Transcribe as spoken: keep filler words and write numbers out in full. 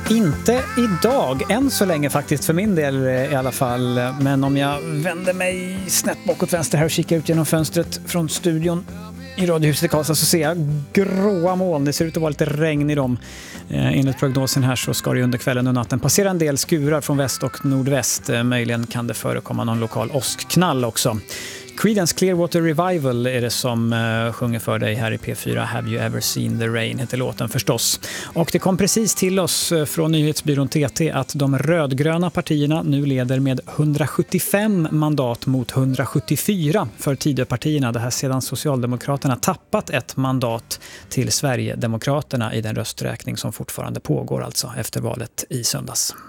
Inte idag, än så länge faktiskt, för min del i alla fall. Men om jag vänder mig snett bakåt vänster här och kikar ut genom fönstret från studion i Radiohuset i Karlstad så ser jag gråa moln. Det ser ut att vara lite regn i dem. Eh, enligt prognosen här så ska det under kvällen och natten passera en del skurar från väst och nordväst. Eh, möjligen kan det förekomma någon lokal åskknall också. Creedence Clearwater Revival är det som uh, sjunger för dig här i P fyra. Have you ever seen the rain heter låten förstås. Och det kom precis till oss uh, från nyhetsbyrån T T att de rödgröna partierna nu leder med hundrasjuttiofem mandat mot hundrasjuttiofyra för Tidöpartierna. Det här sedan Socialdemokraterna tappat ett mandat till Sverigedemokraterna i den rösträkning som fortfarande pågår alltså efter valet i söndags.